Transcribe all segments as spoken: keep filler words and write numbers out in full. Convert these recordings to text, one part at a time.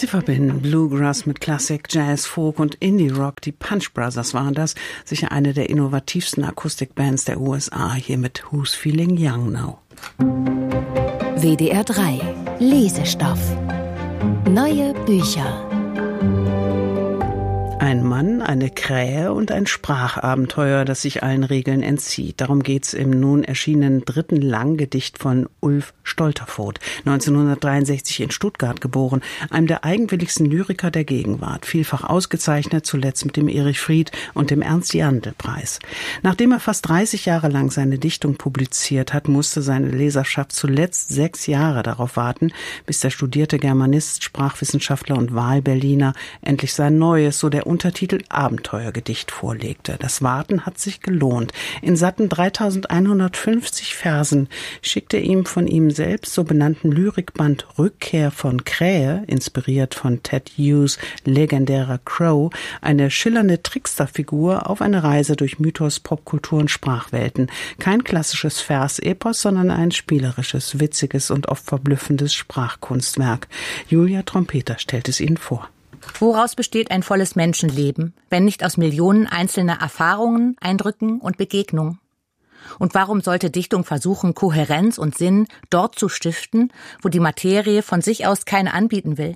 Sie verbinden Bluegrass mit Klassik, Jazz, Folk und Indie-Rock. Die Punch Brothers waren das, sicher eine der innovativsten Akustikbands der U S A, hier mit Who's Feeling Young Now. W D R drei Lesestoff. Neue Bücher. Ein Mann, eine Krähe und ein Sprachabenteuer, das sich allen Regeln entzieht. Darum geht's im nun erschienenen dritten Langgedicht von Ulf Stolterfoht, neunzehnhundertdreiundsechzig in Stuttgart geboren, einem der eigenwilligsten Lyriker der Gegenwart, vielfach ausgezeichnet, zuletzt mit dem Erich Fried und dem Ernst-Jandl-Preis. Nachdem er fast dreißig Jahre lang seine Dichtung publiziert hat, musste seine Leserschaft zuletzt sechs Jahre darauf warten, bis der studierte Germanist, Sprachwissenschaftler und Wahlberliner endlich sein neues, so der Untertitel Abenteuergedicht vorlegte. Das Warten hat sich gelohnt. In satten dreitausendeinhundertfünfzig Versen schickte ihm von ihm selbst so benannten Lyrikband Rückkehr von Krähe, inspiriert von Ted Hughes' legendärer Crow, eine schillernde Tricksterfigur auf eine Reise durch Mythos, Popkultur und Sprachwelten. Kein klassisches Versepos, sondern ein spielerisches, witziges und oft verblüffendes Sprachkunstwerk. Julia Trompeter stellt es Ihnen vor. Woraus besteht ein volles Menschenleben, wenn nicht aus Millionen einzelner Erfahrungen, Eindrücken und Begegnungen? Und warum sollte Dichtung versuchen, Kohärenz und Sinn dort zu stiften, wo die Materie von sich aus keine anbieten will?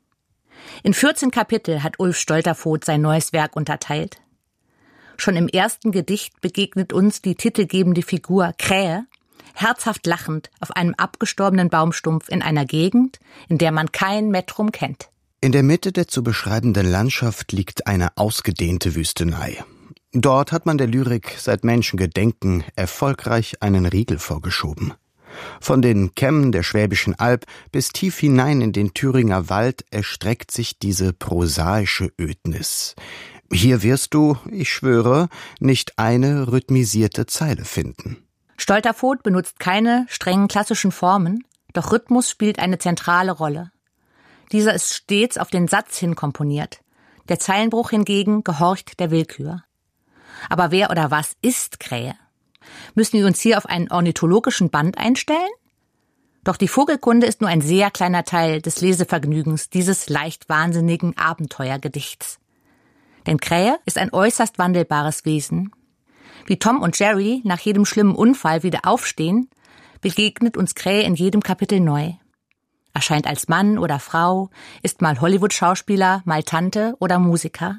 In vierzehn Kapitel hat Ulf Stolterfoht sein neues Werk unterteilt. Schon im ersten Gedicht begegnet uns die titelgebende Figur Krähe, herzhaft lachend auf einem abgestorbenen Baumstumpf in einer Gegend, in der man kein Metrum kennt. In der Mitte der zu beschreibenden Landschaft liegt eine ausgedehnte Wüstenei. Dort hat man der Lyrik seit Menschengedenken erfolgreich einen Riegel vorgeschoben. Von den Kämmen der Schwäbischen Alb bis tief hinein in den Thüringer Wald erstreckt sich diese prosaische Ödnis. Hier wirst du, ich schwöre, nicht eine rhythmisierte Zeile finden. Stolterfoht benutzt keine strengen klassischen Formen, doch Rhythmus spielt eine zentrale Rolle. Dieser ist stets auf den Satz hin komponiert. Der Zeilenbruch hingegen gehorcht der Willkür. Aber wer oder was ist Krähe? Müssen wir uns hier auf einen ornithologischen Band einstellen? Doch die Vogelkunde ist nur ein sehr kleiner Teil des Lesevergnügens dieses leicht wahnsinnigen Abenteuergedichts. Denn Krähe ist ein äußerst wandelbares Wesen. Wie Tom und Jerry nach jedem schlimmen Unfall wieder aufstehen, begegnet uns Krähe in jedem Kapitel neu. Erscheint als Mann oder Frau, ist mal Hollywood-Schauspieler, mal Tante oder Musiker.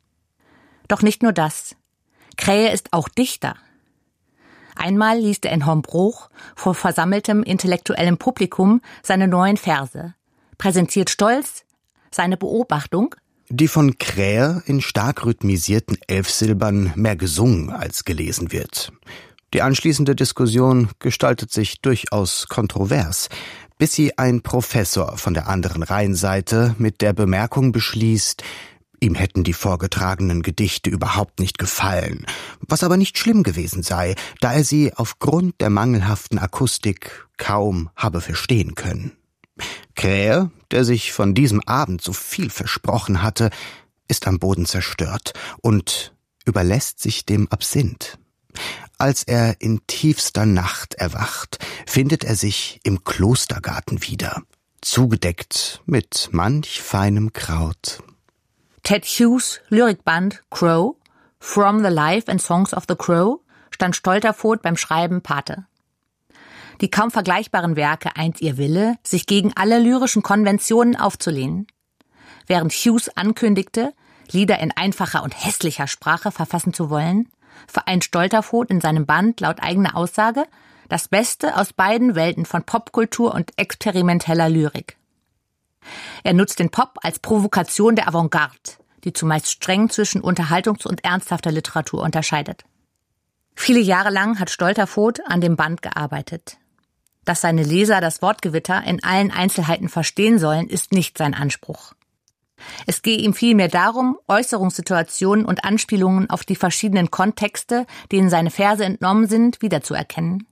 Doch nicht nur das. Krähe ist auch Dichter. Einmal liest er in Hombruch vor versammeltem intellektuellem Publikum seine neuen Verse, präsentiert stolz seine Beobachtung, die von Krähe in stark rhythmisierten Elfsilbern mehr gesungen als gelesen wird. Die anschließende Diskussion gestaltet sich durchaus kontrovers, bis sie ein Professor von der anderen Rheinseite mit der Bemerkung beschließt, ihm hätten die vorgetragenen Gedichte überhaupt nicht gefallen, was aber nicht schlimm gewesen sei, da er sie aufgrund der mangelhaften Akustik kaum habe verstehen können. Krähe, der sich von diesem Abend so viel versprochen hatte, ist am Boden zerstört und überlässt sich dem Absinth. Als er in tiefster Nacht erwacht, findet er sich im Klostergarten wieder, zugedeckt mit manch feinem Kraut. Ted Hughes' Lyrikband Crow, From the Life and Songs of the Crow, stand Stolterfoht beim Schreiben Pate. Die kaum vergleichbaren Werke eint ihr Wille, sich gegen alle lyrischen Konventionen aufzulehnen. Während Hughes ankündigte, Lieder in einfacher und hässlicher Sprache verfassen zu wollen, vereint Stolterfoht in seinem Band laut eigener Aussage das Beste aus beiden Welten von Popkultur und experimenteller Lyrik. Er nutzt den Pop als Provokation der Avantgarde, die zumeist streng zwischen Unterhaltungs- und ernsthafter Literatur unterscheidet. Viele Jahre lang hat Stolterfoht an dem Band gearbeitet. Dass seine Leser das Wortgewitter in allen Einzelheiten verstehen sollen, ist nicht sein Anspruch. Es gehe ihm vielmehr darum, Äußerungssituationen und Anspielungen auf die verschiedenen Kontexte, denen seine Verse entnommen sind, wiederzuerkennen.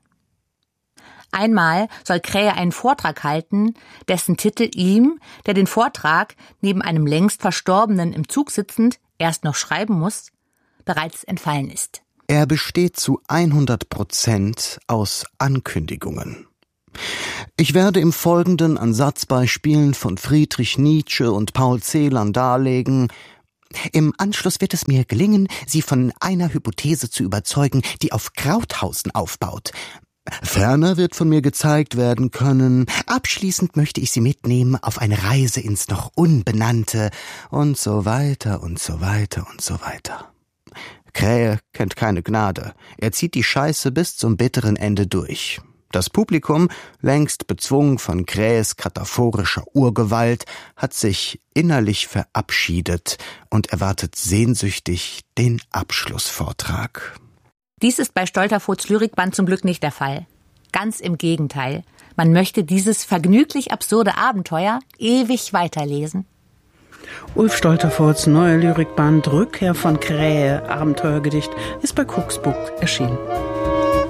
Einmal soll Krähe einen Vortrag halten, dessen Titel ihm, der den Vortrag neben einem längst Verstorbenen im Zug sitzend erst noch schreiben muss, bereits entfallen ist. Er besteht zu hundert Prozent aus Ankündigungen. Ich werde im Folgenden an Satzbeispielen von Friedrich Nietzsche und Paul Celan darlegen. Im Anschluss wird es mir gelingen, Sie von einer Hypothese zu überzeugen, die auf Krauthausen aufbaut. Ferner wird von mir gezeigt werden können, abschließend möchte ich Sie mitnehmen auf eine Reise ins noch Unbenannte und so weiter und so weiter und so weiter. Krähe kennt keine Gnade. Er zieht die Scheiße bis zum bitteren Ende durch. Das Publikum, längst bezwungen von Krähes kataphorischer Urgewalt, hat sich innerlich verabschiedet und erwartet sehnsüchtig den Abschlussvortrag. Dies ist bei Stolterfohts Lyrikband zum Glück nicht der Fall. Ganz im Gegenteil. Man möchte dieses vergnüglich absurde Abenteuer ewig weiterlesen. Ulf Stolterfohts neuer Lyrikband Rückkehr von Krähe, Abenteuergedicht, ist bei Cooks Book erschienen.